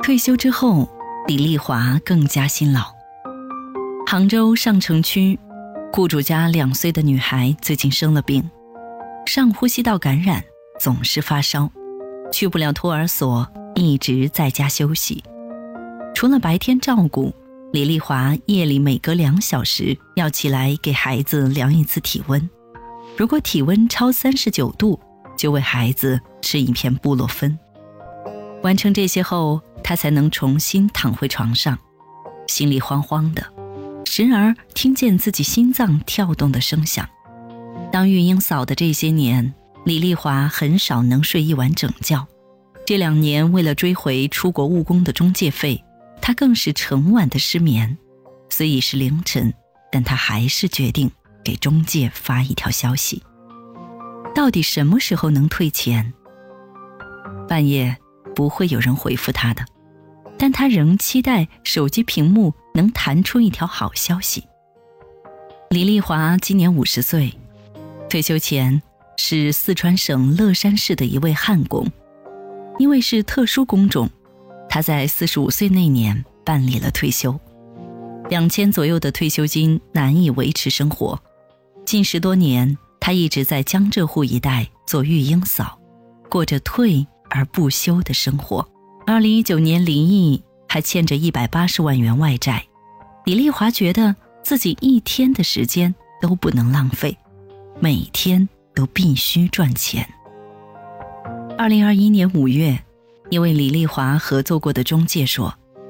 退休之后，李丽华更加辛劳。杭州上城区雇主家2岁的女孩最近生了病，上呼吸道感染，总是发烧，去不了托儿所，一直在家休息。除了白天照顾，李丽华夜里每隔2小时要起来给孩子量一次体温，如果体温超39度，就为孩子吃一片布洛芬。完成这些后，她才能重新躺回床上，心里慌慌的，时而听见自己心脏跳动的声响。当育婴嫂的这些年，李丽华很少能睡一晚整觉。这2年为了追回出国务工的中介费，她更是成晚的失眠。虽已是凌晨，但她还是决定给中介发一条消息。到底什么时候能退钱？半夜不会有人回复她的，但她仍期待手机屏幕能弹出一条好消息。李丽华今年50岁，退休前是四川省乐山市的一位焊工。因为是特殊工种，他在45岁那年办理了退休。2000左右的退休金难以维持生活，近10多年，他一直在江浙沪一带做育婴嫂，过着退而不休的生活。2019年离异，还欠着180万元外债。李丽华觉得自己一天的时间都不能浪费，每天都必须赚钱。2021年5月，一位李丽华合作过的中介说，